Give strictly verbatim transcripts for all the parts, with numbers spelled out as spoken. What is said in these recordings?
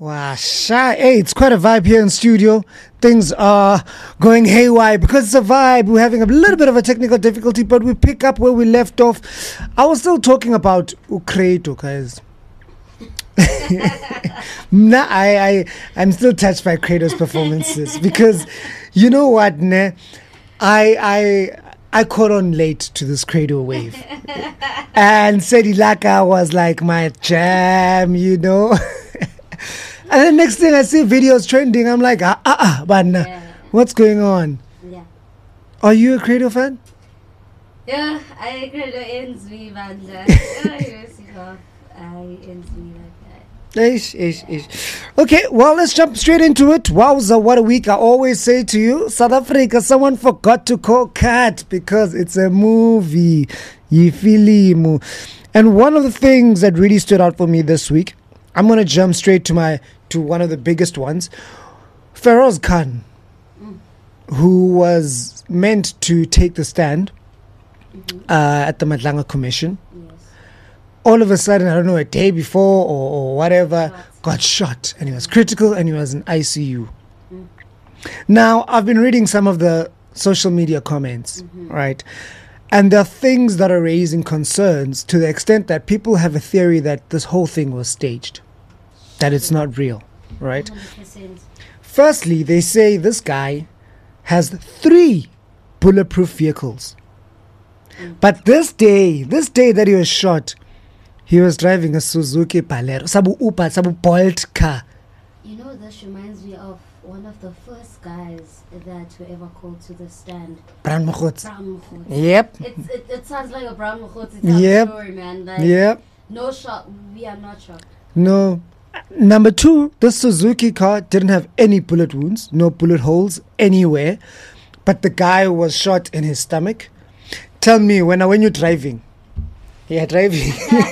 Wow, shy. Hey, it's quite a vibe here in studio. Things are going haywire because it's a vibe. We're having a little bit of a technical difficulty, but we pick up where we left off. I was still talking about Ukredo, guys. nah, I, I, I'm still touched by Credo's performances because, you know what, ne? I, I, I caught on late to this Credo wave, and Sedilaka was like my jam, you know. And then next thing I see videos trending, I'm like, ah, ah, ah, but nah, yeah. What's going on? Yeah. Are you a Credo fan? Yeah, I Credo ends me, man. I ends me like that. Ish, ish, ish. Okay, well, let's jump straight into it. Wowza, what a week. I always say to you, South Africa, someone forgot to call Cat because it's a movie. Yifilimu. And one of the things that really stood out for me this week, I'm going to jump straight to my to one of the biggest ones. Feroz Khan, mm. who was meant to take the stand mm-hmm. uh, at the Madlanga Commission. Yes. All of a sudden, I don't know, a day before or, or whatever, shot. got shot. And he was critical and he was in I C U. Mm. Now, I've been reading some of the social media comments, mm-hmm. right? And there are things that are raising concerns to the extent that people have a theory that this whole thing was staged, that it's not real, right? one hundred percent. Firstly, they say this guy has three bulletproof vehicles. Mm. But this day, this day that he was shot, he was driving a Suzuki Palero, Sabu Upa, Sabu Bolt car. You know, this reminds me of one of the first guys that were ever called to the stand. Brown Mokotz. Brown Mokotz. Yep. It's, it, it sounds like a Brown Mokotz yep. story, man. Like, yep. No shock. We are not shocked. No. Number two, this Suzuki car didn't have any bullet wounds, no bullet holes anywhere, but the guy was shot in his stomach. Tell me, when when you're driving, yeah, driving,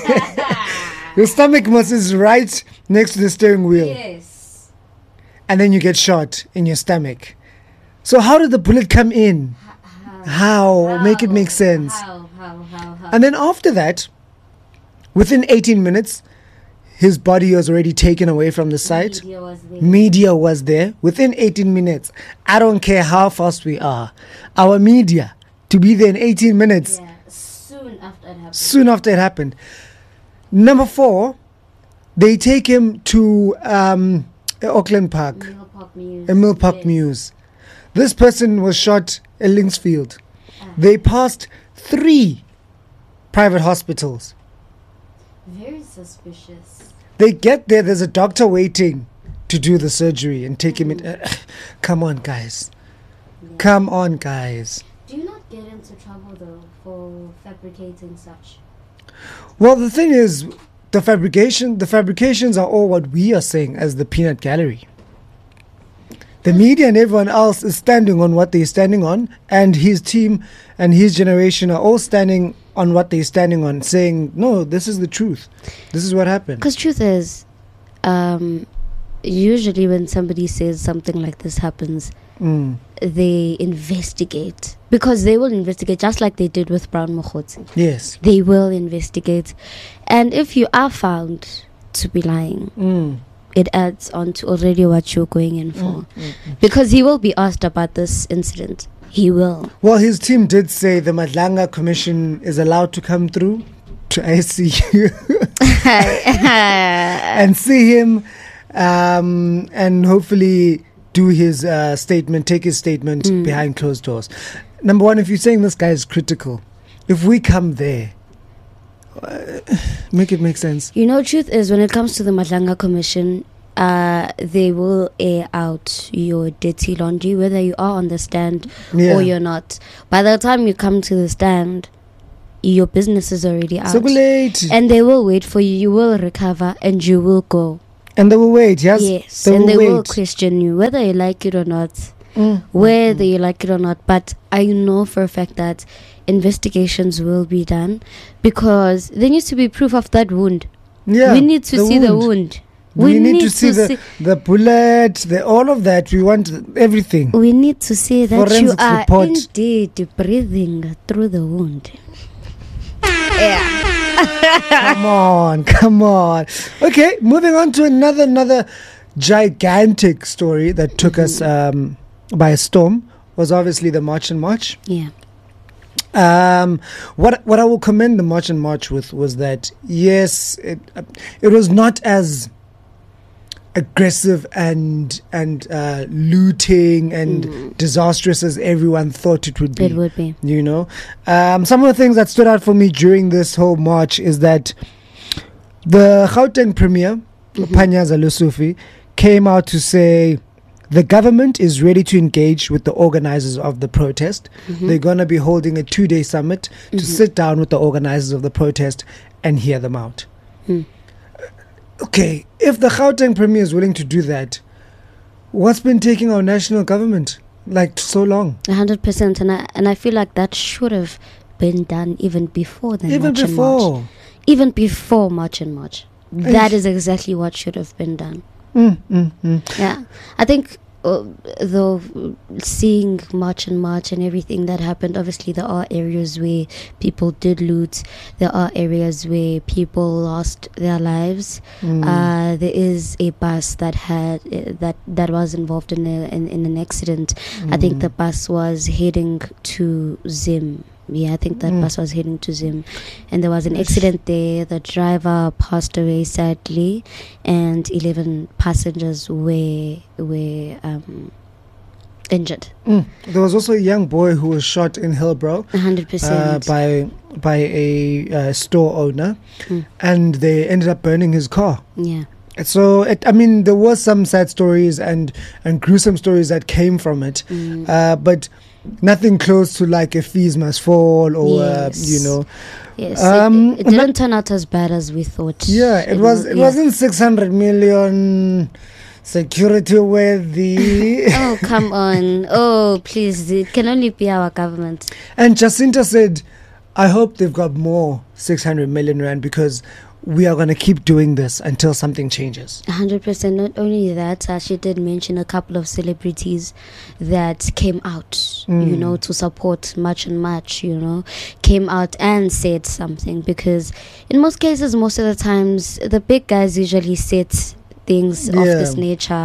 your stomach muscle is right next to the steering wheel. Yes. And then you get shot in your stomach. So how did the bullet come in? How? How? how? Make it make sense. How? How? How? How? And then after that, within eighteen minutes, his body was already taken away from the site. Media was there. Media was there. Within eighteen minutes. I don't care how fast we are. Our media, to be there in eighteen minutes. Yeah, soon after it happened. Soon after it happened. Number four, they take him to um, Auckland Park. Mill Park Mews. A Mill Park yes. Mews. This person was shot at Linksfield. Ah. They passed three private hospitals. Very suspicious. They get there, there's a doctor waiting to do the surgery and take mm-hmm. him in. Uh, come on, guys. Yeah. Come on, guys. Do you not get into trouble, though, for fabricating such? Well, the thing is, the fabrication, the fabrications are all what we are saying as the peanut gallery. The media and everyone else is standing on what they're standing on, and his team and his generation are all standing on what they're standing on, saying, no, this is the truth. This is what happened. Because truth is, um, usually when somebody says something like this happens, mm. they investigate. Because they will investigate, just like they did with Brown Mokotz. Yes. They will investigate. And if you are found to be lying, mm. it adds on to already what you're going in for. Mm, mm, mm. Because he will be asked about this incident. He will. Well, his team did say the Madlanga Commission is allowed to come through to I C U and see him um, and hopefully do his uh, statement, take his statement mm. behind closed doors. Number one, if you're saying this guy is critical, if we come there, uh, make it make sense. You know, truth is, when it comes to the Madlanga Commission, uh, they will air out your dirty laundry, whether you are on the stand yeah. or you're not. By the time you come to the stand, your business is already out. So late. And they will wait for you. You will recover and you will go. And they will wait, yes? Yes, they and will they wait. will question you, whether you like it or not. Mm. Whether mm. you like it or not. But I know for a fact that investigations will be done, because there needs to be proof of that wound. Yeah, we need to the see wound. the wound. We, we need, need to see, to the, see the bullet, the, all of that. We want everything. We need to see that Forensics you are report. indeed breathing through the wound. Yeah. Come on, come on. Okay, moving on to another another gigantic story that took Mhm. us um, by storm was obviously the March and March. Yeah. Um, what what I will commend the March and March with was that yes, it it was not as aggressive and and uh, looting and Mm. disastrous as everyone thought it would be. It would be. You know, um, some of the things that stood out for me during this whole march is that the Gauteng Premier, Mhm. Panyaza Lusufi, came out to say the government is ready to engage with the organizers of the protest. Mhm. They're going to be holding a two-day summit to Mhm. sit down with the organizers of the protest and hear them out. Mm. Okay, if the Gauteng Premier is willing to do that, what's been taking our national government like so long? A hundred percent, and I and I feel like that should have been done even before the Even March and March. before. Even before March and March. That Eish. is exactly what should have been done. Mm, mm, mm. Yeah, I think uh, though seeing March and March and everything that happened, obviously there are areas where people did loot. There are areas where people lost their lives. Mm. Uh, there is a bus that had uh, that that was involved in a, in, in an accident. I think Mm. the bus was heading to Zim. Yeah, I think that Mm. bus was heading to Zim, and there was an Ish. accident there. The driver passed away sadly, and eleven passengers were were um, injured. Mm. There was also a young boy who was shot in Hillbrow A hundred uh, percent. by by a uh, store owner, Mm. and they ended up burning his car. Yeah. So it, I mean, there was some sad stories and and gruesome stories that came from it, Mm. uh, but nothing close to like a fees must fall or Yes. uh, you know. Yes, Um, it, it didn't turn out as bad as we thought. Yeah, it was. It yeah. wasn't six hundred million security worthy. Oh, come on. Oh, please. It can only be our government. And Jacinta said, "I hope they've got more six hundred million rand because we are going to keep doing this until something changes." one hundred percent. Not only that, uh, she did mention a couple of celebrities that came out, you Mm. know, to support March and March, you know, came out and said something. Because in most cases, most of the times, the big guys usually set things of Yeah. this nature.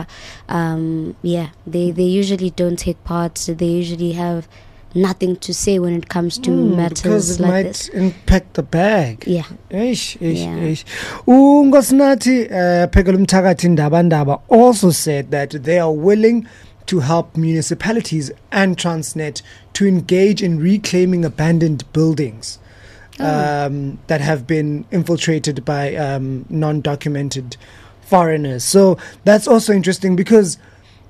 Um, yeah, they, they usually don't take part. They usually have nothing to say when it comes to Mm, matters because it like might this. impact the bag. Yeah. Eish, eish, Yeah. eish. uNkosinathi uh, Phekela Mthakathi Ndaba Ndaba also said that they are willing to help municipalities and Transnet to engage in reclaiming abandoned buildings Oh. um, that have been infiltrated by um, non-documented foreigners. So that's also interesting because,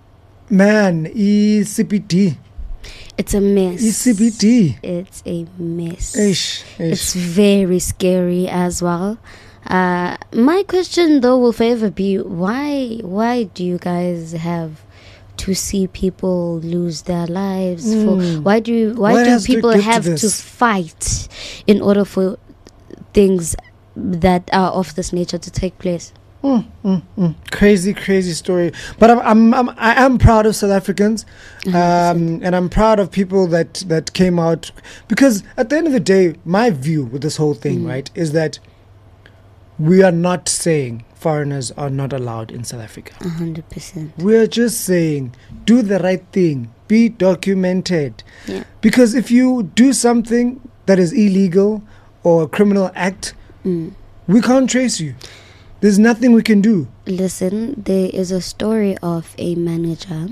man, E C P D, It's a mess. E C B D. It's a mess. Eish, eish. It's very scary as well. Uh, my question though will forever be why why do you guys have to see people lose their lives for Mm. why do you, why What do has to people get to have to, this? fight in order for things that are of this nature to take place? Mm, mm, mm. Crazy, crazy story. But I'm, I'm, I'm, I am proud of South Africans, um, and I'm proud of people that that came out, because at the end of the day, my view with this whole thing, Mm. right, is that we are not saying foreigners are not allowed in South Africa. A hundred percent. We're just saying do the right thing, be documented, Yeah. because if you do something that is illegal or a criminal act, Mm. we can't trace you. There's nothing we can do. Listen, there is a story of a manager,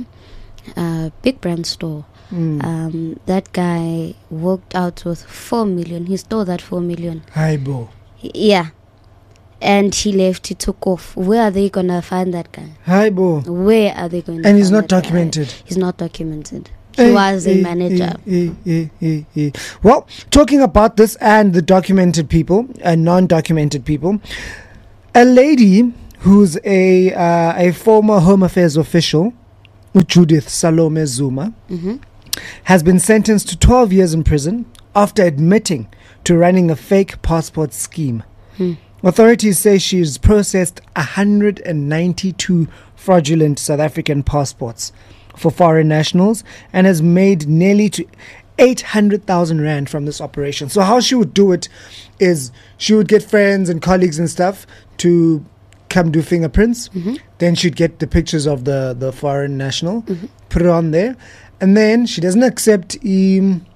a big brand store. Mm. Um, that guy walked out with four million. He stole that four million. Hi, bo. Yeah. And he left, he took off. Where are they gonna find that guy? Hi, bo. Where are they going to And he's find not that guy? documented. He's not documented. He Eh, was a eh, manager. eh, eh, eh, eh, eh. Well, talking about this and the documented people and non-documented people, a lady who's a uh, a former Home Affairs official, Judith Salome Zuma, Mm-hmm. has been sentenced to twelve years in prison after admitting to running a fake passport scheme. Hmm. Authorities say she's processed one hundred ninety-two fraudulent South African passports for foreign nationals and has made nearly to eight hundred thousand rand from this operation. So how she would do it is she would get friends and colleagues and stuff to come do fingerprints. Mhm. Then she'd get the pictures of the, the foreign national, Mhm. put it on there. And then she doesn't accept um,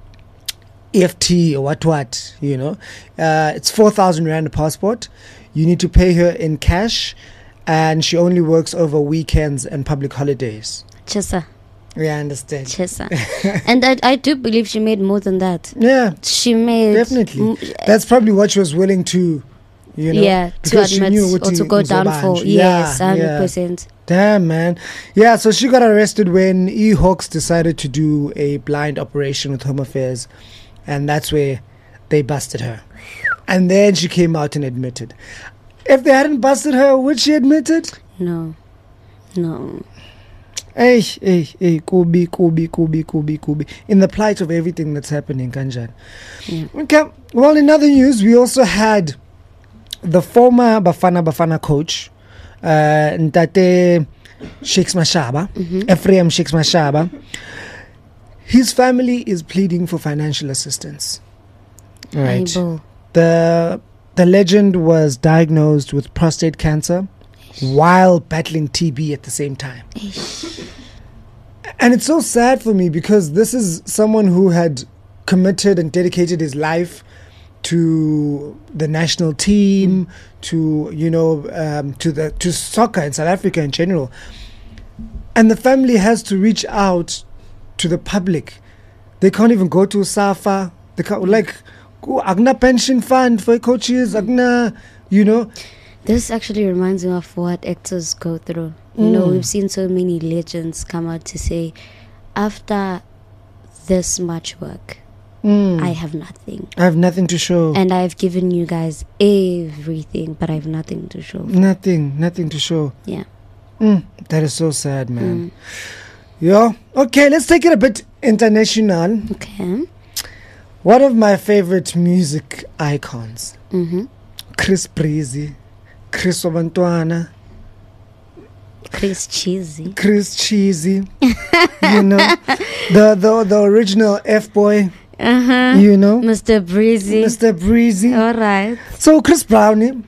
E F T or what what, you know. Uh, it's four thousand rand a passport. You need to pay her in cash. And she only works over weekends and public holidays. Chesa, Yeah, I understand. Chesa. And I, I do believe she made more than that. Yeah, She made definitely. m- That's probably what she was willing to, you know. yeah, to because she admit knew what or to he- go down Mzobanjo. for. Yeah, Yes, hundred yeah. percent. Damn, man. Yeah, so she got arrested when E Hawks decided to do a blind operation with Home Affairs. And that's where they busted her. And then she came out and admitted. If they hadn't busted her, would she admit it? No, no. Hey, hey, hey, Kubi, Kubi, Kubi, Kubi, Kubi. In the plight of everything that's happening, Kanjan. Yeah. Okay, well, in other news, we also had the former Bafana Bafana coach, uh, Ntate Shakes Mashaba, Mhm. Ephraim Shakes Mashaba. His family is pleading for financial assistance. Right. Aibo. The the legend was diagnosed with prostate cancer while battling T B at the same time. Eish. And it's so sad for me because this is someone who had committed and dedicated his life to the national team, to, you know, um, to the to soccer in South Africa in general. And the family has to reach out to the public. They can't even go to SAFA. They can't, like, agna pension fund for coaches, agna, you know. This actually reminds me of what actors go through. You know, Mm. we've seen so many legends come out to say, after this much work, Mm. I have nothing. I have nothing to show. And I've given you guys everything, but I have nothing to show. Nothing, nothing to show. Yeah. Mm, that is so sad, man. Mm. Yeah. Okay, let's take it a bit international. Okay. One of my favorite music icons, Mm-hmm. Chris Breezy, Chris Obantwana, Chris Cheesy. Chris Cheesy, you know, the, the, the original F-boy, Uh-huh. you know, Mister Breezy. Mister Breezy. All right. So Chris Brownie,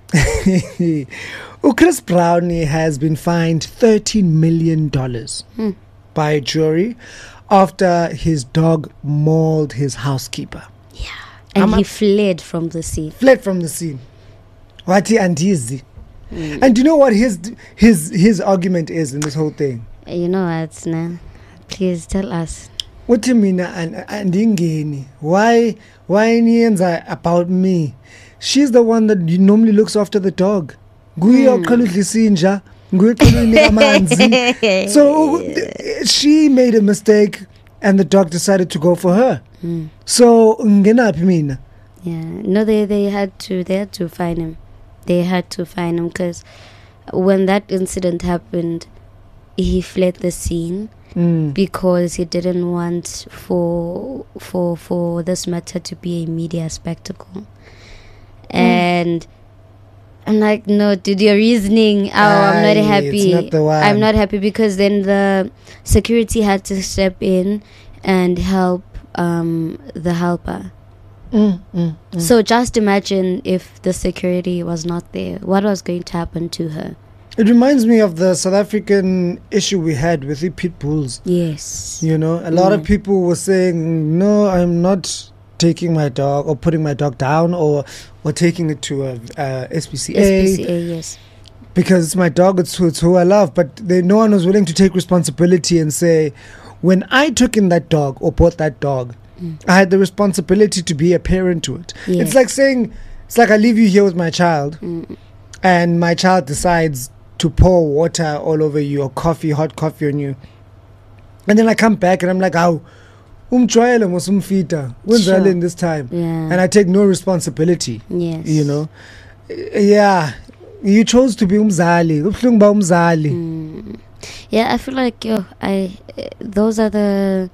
oh, Chris Brownie has been fined thirteen million dollars Hmm. by a jury after his dog mauled his housekeeper. And I'm he up- fled from the scene. Fled from the scene. Wati and easy. Mm. And do you know what his his his argument is in this whole thing? You know what, nah? Please tell us. Uthi mina and andingeni. Why why niyenza about me? She's the one that normally looks after the dog. Nguye Hmm. oqala udlisa inja, nguye oqala unika amanzi. So th- she made a mistake and the dog decided to go for her. Mm. So ngenaphi mina? Yeah. No, they, they had to they had to find him. They had to find him because when that incident happened, he fled the scene Mm. because he didn't want for for for this matter to be a media spectacle. And I'm like, no, dude, your reasoning. Oh, I'm not Aye, happy. it's not the one. I'm not happy because then the security had to step in and help um, the helper. Mm, mm, mm. So just imagine if the security was not there. What was going to happen to her? It reminds me of the South African issue we had with the pit bulls. Yes. You know, a lot of Mm. people were saying, no, I'm not taking my dog or putting my dog down or or taking it to a, a S P C A, S P C A, yes. because it's my dog, it's who, it's who I love. But they, no one was willing to take responsibility and say, when I took in that dog or bought that dog, Mm. I had the responsibility to be a parent to it. Yes. It's like saying, it's like I leave you here with my child Mm. and my child decides to pour water all over you or coffee, hot coffee on you. And then I come back and I'm like, oh, umjwayele musumfita. When's Sure. in this time? Yeah. And I take no responsibility, yes. you know. Uh, Yeah. You chose to be umzali. Ubuhlungu ba umzali. Mm. Yeah, I feel like yo, I uh, those are the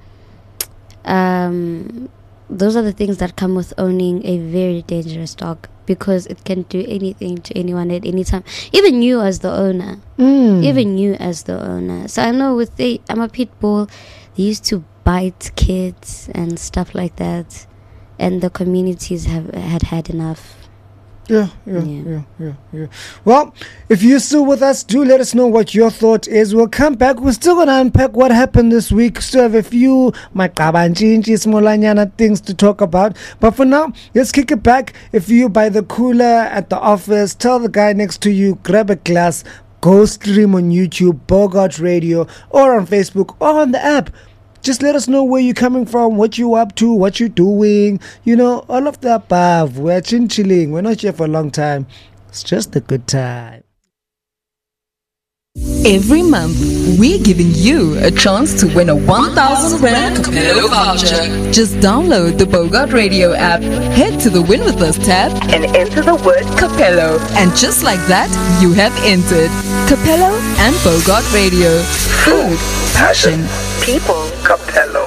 um those are the things that come with owning a very dangerous dog because it can do anything to anyone at any time. Even you as the owner. Mm. Even you as the owner. So I know with the I'm a pit bull, they used to bite kids and stuff like that, and the communities have had had enough. Yeah, yeah, Yeah. yeah, yeah, yeah. Well, if you're still with us, do let us know what your thought is. We'll come back. We're still gonna unpack what happened this week. Still have a few makabanjinji, smolanyana things to talk about. But for now, let's kick it back. If you by the cooler at the office, tell the guy next to you, grab a glass, go stream on YouTube, Bogart Radio, or on Facebook, or on the app. Just let us know where you're coming from, what you're up to, what you're doing. You know, all of the above. We're chin chilling. We're not here for a long time. It's just a good time. Every month, we're giving you a chance to win a one thousand Rand Capello voucher. Just download the Bogart Radio app, head to the Win With Us tab, and enter the word Capello. And just like that, you have entered. Capello and Bogart Radio. Food, passion, people, Capello.